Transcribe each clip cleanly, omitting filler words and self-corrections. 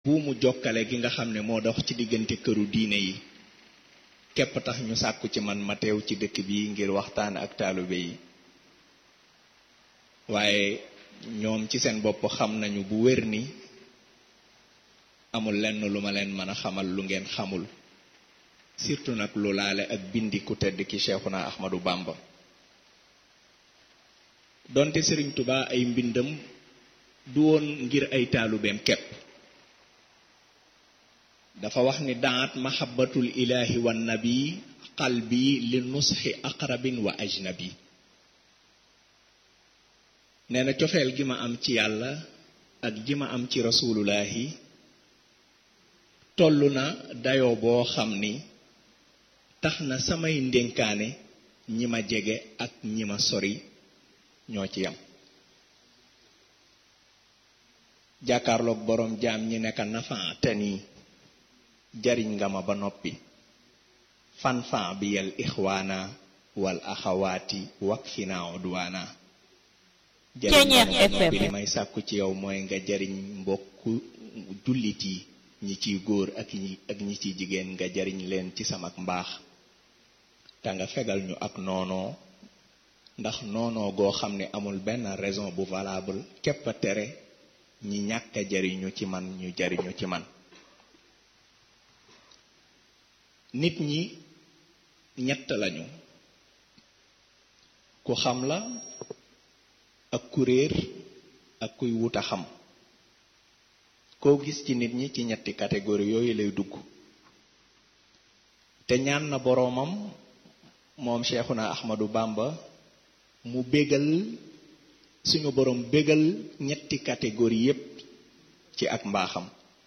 buumu jokkale gi nga xam ne moo dox ci diggante këru diine yi képp tax ñu sàkku ci man ma teew ci dëkk bi ngir waxtaan ak taalibe yi waaye ñoom ci seen bopp xam nañu bu wér ni amul lenn lu ma leen mën a xamal lu ngeen xamul surtout nag lu laale ak bindi ku tedd ki Cheikhuna Ahmadou Bamba donte Serigne Touba ay mbindam du woon ngir ay taalubeem képp dafa wax ni daat mahabbatul ilahi wan nabi qalbi li nusxi aqrabin wa ajnabi nee na cofeel gi ma am ci yàlla ak gi ma am ci rasulullahi toll na dayoo boo xam ni tax na samay ndénkaane ñi ma jege ak ñi ma sori ñoo ci yam jàkkaarloog boroom jaam ñi nekk nafaate nii jariñ nga ma ba noppi fanfan bi yal ixwaana wal axawaati wakfina udwaana jariñ nga ma ba noppi li may sàkku ci yow mooy nga jariñ mbokku jullit yi ñi ciy góor ak ñi ciy jigéen nga jariñ leen ci sama mbaax te nga fegal ñu ak noonoo ndax noonoo goo xam ne amul benn raison bu valable képp a tere ñi ñàkk a jariñu ci man ñu jariñu ci man nit ñi ñett lañu ku xam la ak ku réer ak kuy wuta xam koo gis ci nit ñi ci ñetti catégorie yooyu lay dugg te ñaan na boroomam moom Cheikhuna Ahmadou Bamba mu bégal suñu boroom bégal ñetti catégorie yépp ci ak mbaaxam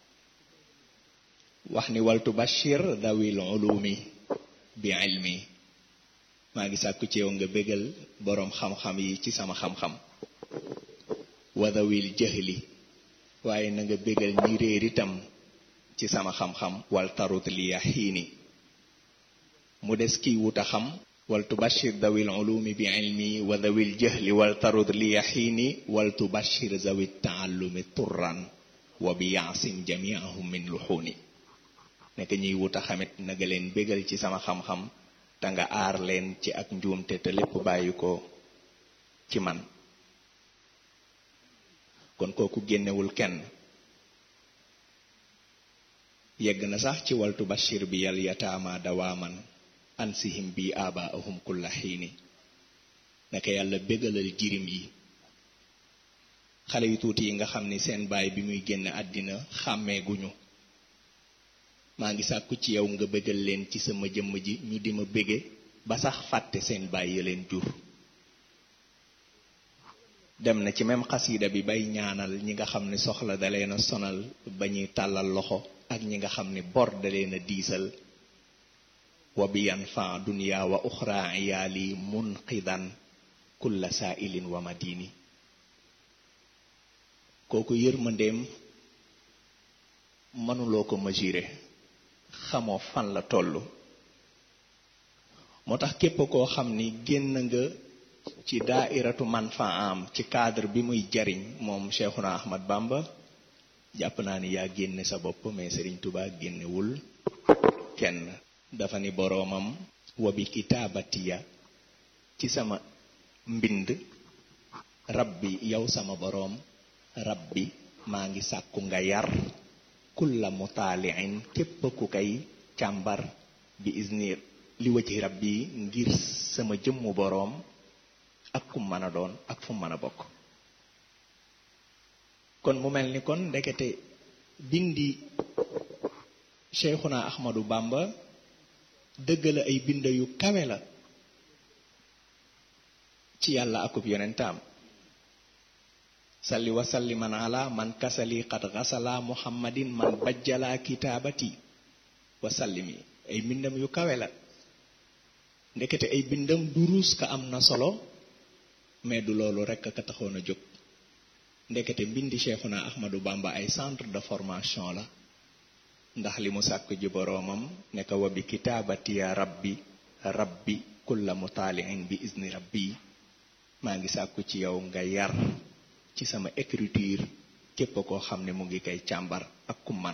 wax ni waltu bashir dawil ulumi bi ilmi maa ngi sàkku ci yow nga bégal boroom xam-xam yi ci sama xam-xam wa dawil jahli waaye na nga bégal ñi réer itam ci sama xam-xam wal tarut li yaxiini mu des kiy wuta xam wal tubashir dawil ulumi bi ilmi wa dawil jahli wal tarut li yaxiini wal tubashir zawi taallumi turran wa bi yaasin jamiahum min luxuuni nekk ñuy wuta xamit na nga leen bégal ci sama xam-xam te nga aar leen ci ak njuumte te lépp bàyyi ko ci man kon kooku génnewul kenn yegg na sax ci waltu bashir bi yal yataama dawaaman ansihim bi abaahum kulla xiini naka yàlla bégalal jirim yi xale yu tuuti yi nga xam ni seen baay bi muy génn àddina xàmmeeguñu maa ngi sàkku ci yow nga bégal leen ci sama jëmm ji ñu di ma bége ba sax fàtte seen baay ya leen jur dem na ci même xasida bi bay ñaanal ñi nga xam ne soxla da leen a sonal ba ñuy tàllal loxo ak ñi nga xam ne bor da leen a diisal wa bi yanfa dunya wa uxra iyaali munqidan kulla saailin wa madini kooku yërmandeem mënuloo ko mesurer xamoo fan la tollu moo tax képp koo xam ni génn nga ci daairatu manfaam ci cadre bi muy jariñ moom Cheikhuna Ahmad Bamba jàpp naa ni yaa génne sa bopp mais Serigne Touba génnewul kenn dafa ni boroomam wa bi kitaabatiya ci sama mbind rabbi yow sama boroom rabbi maa ngi sàkku nga yar kulla mutaaliin képp ku kay càmbar bi izni li wajhi rabbi ngir sama jëmmu boroom ak kum mën a doon ak fu mën a bokk kon mu mel ni kon ndekete bindi Cheikhuna Ahmadou Bamba dëgg la ay bind yu kawe la ci yàlla akub yonentaam salli wa salliman ala man kasali qad ghasala muhammadin man bajjala kitaabati wa sallimi ay bindam yu kawe la ndekete ay bindam duruus ka am na solo mais du loolu rekk ka taxoon a jóg ndekete mbindi Cheikhuna Ahmadou Bamba ay centre de formation la ndax li mu sàkk ji boroomam ne ko wa bi kitaabati ya rabbi kulla mutaaliin bi izni rabbi maa ngi sàkku ci yow nga yar ci sama écriture képp koo xam ne mu ngi koy càmbar ak ku man